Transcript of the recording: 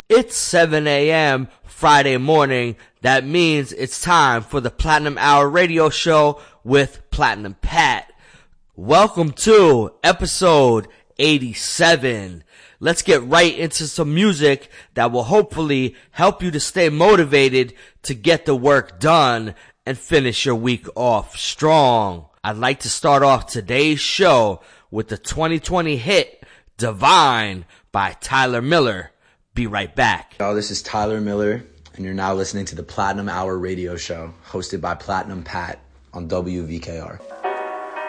It's 7 a.m. Friday morning. That means it's time for the Platinum Hour radio show with Platinum Pat. Welcome to episode 87. Let's get right into some music that will hopefully help you to stay motivated to get the work done and finish your week off strong. I'd like to start off today's show with the 2020 hit Divine by Tyler Miller. Be right back. Yo, this is Tyler Miller, and you're now listening to the Platinum Hour radio show, hosted by Platinum Pat on WVKR.